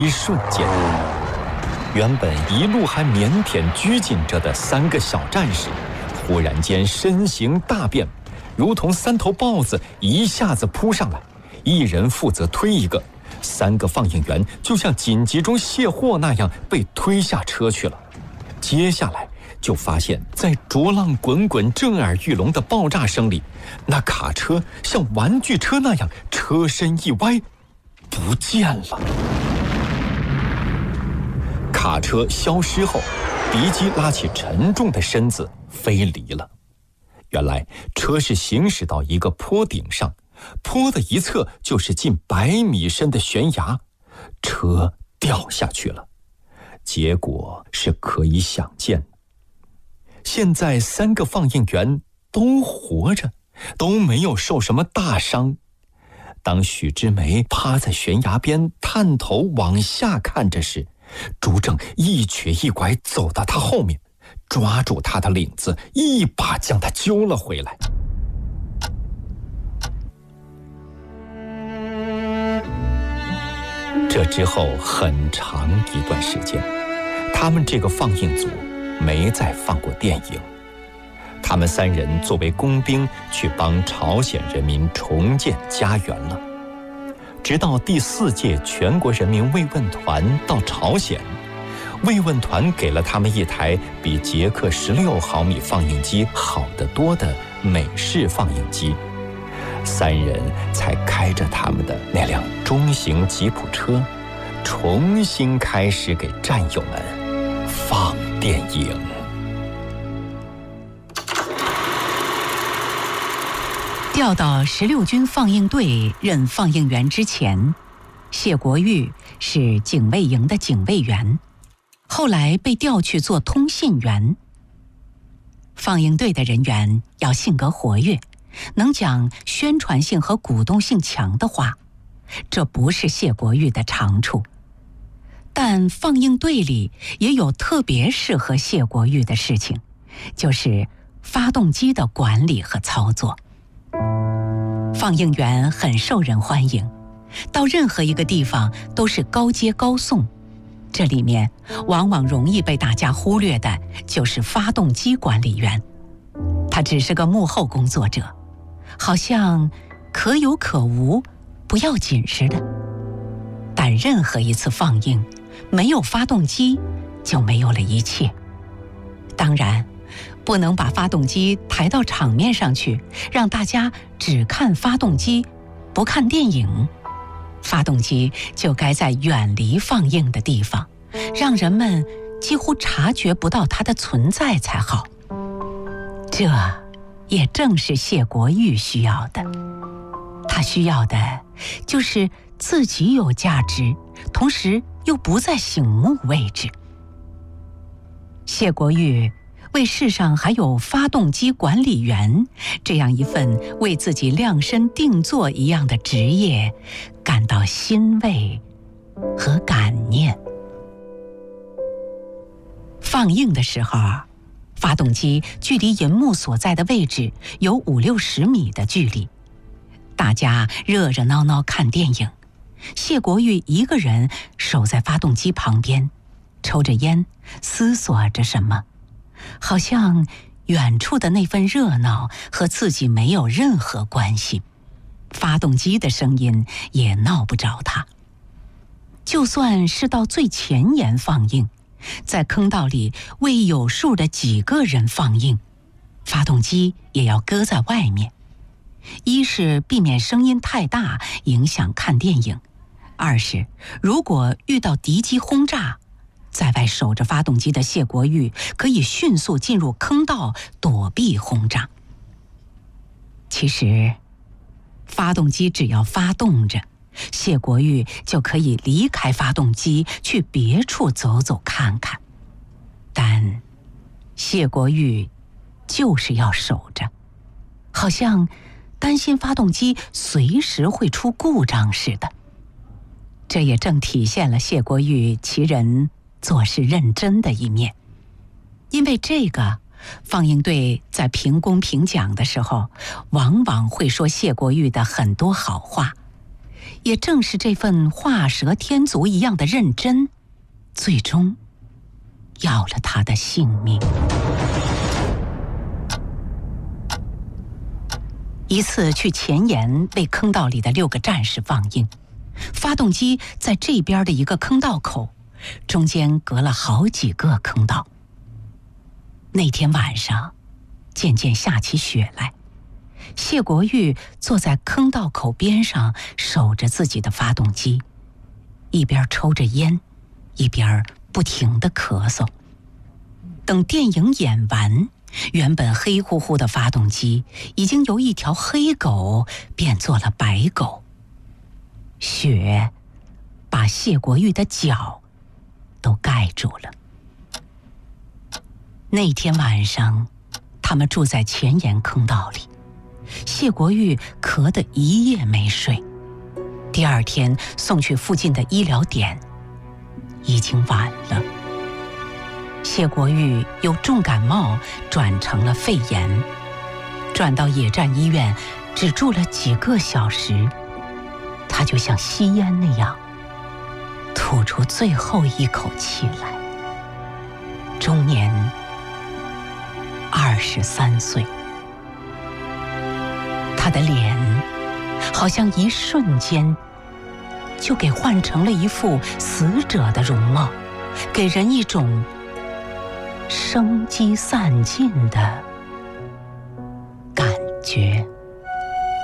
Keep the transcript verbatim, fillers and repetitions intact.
一瞬间，原本一路还腼腆拘谨着的三个小战士，忽然间身形大变，如同三头豹子一下子扑上来，一人负责推一个，三个放映员就像紧急中卸货那样被推下车去了。接下来就发现，在浊浪滚滚、震耳欲聋的爆炸声里，那卡车像玩具车那样车身一歪，不见了。卡车消失后，敌机拉起沉重的身子飞离了。原来车是行驶到一个坡顶上，坡的一侧就是近百米深的悬崖，车掉下去了。结果是可以想见。现在三个放映员都活着，都没有受什么大伤。当许之梅趴在悬崖边探头往下看着时，朱正一瘸一拐走到他后面，抓住他的领子，一把将他揪了回来。这之后很长一段时间，他们这个放映组没再放过电影。他们三人作为工兵去帮朝鲜人民重建家园了。直到第四届全国人民慰问团到朝鲜，慰问团给了他们一台比捷克十六毫米放映机好得多的美式放映机，三人才开着他们的那辆中型吉普车，重新开始给战友们放电影。 调到十六军放映队任放映员之前，谢国玉是警卫营的警卫员，后来被调去做通信员。放映队的人员要性格活跃，能讲宣传性和鼓动性强的话，这不是谢国玉的长处。但放映队里也有特别适合谢国玉的事情，就是发动机的管理和操作。放映员很受人欢迎，到任何一个地方都是高接高送。这里面往往容易被大家忽略的就是发动机管理员，他只是个幕后工作者，好像可有可无，不要紧似的。但任何一次放映，没有发动机就没有了一切。当然不能把发动机抬到场面上去，让大家只看发动机，不看电影。发动机就该在远离放映的地方，让人们几乎察觉不到它的存在才好。这也正是谢国玉需要的。他需要的就是自己有价值，同时又不在醒目位置。谢国玉为世上还有发动机管理员这样一份为自己量身定做一样的职业感到欣慰和感念。放映的时候，发动机距离银幕所在的位置有五六十米的距离，大家热热闹闹看电影，谢国玉一个人守在发动机旁边，抽着烟，思索着什么，好像远处的那份热闹和自己没有任何关系，发动机的声音也闹不着他。就算是到最前沿放映，在坑道里为有数的几个人放映，发动机也要搁在外面。一是避免声音太大影响看电影，二是如果遇到敌机轰炸，在外守着发动机的谢国玉可以迅速进入坑道躲避轰炸。其实发动机只要发动着，谢国玉就可以离开发动机去别处走走看看，但谢国玉就是要守着，好像担心发动机随时会出故障似的。这也正体现了谢国玉其人做事认真的一面。因为这个，放映队在评功评奖的时候，往往会说谢国玉的很多好话。 也正是这份画蛇添足一样的认真，最终要了他的性命。一次去前沿为坑道里的六个战士放映，发动机在这边的一个坑道口，中间隔了好几个坑道。那天晚上渐渐下起雪来，谢国玉坐在坑道口边上守着自己的发动机，一边抽着烟，一边不停地咳嗽。等电影演完，原本黑乎乎的发动机已经由一条黑狗变作了白狗，雪把谢国玉的脚都盖住了。那天晚上，他们住在前沿坑道里，谢国玉咳得一夜没睡。第二天送去附近的医疗点，已经晚了。谢国玉由重感冒转成了肺炎，转到野战医院只住了几个小时，他就像吸烟那样吐出最后一口气来，终年二十三岁。他的脸好像一瞬间就给换成了一副死者的容貌，给人一种生机散尽的感觉。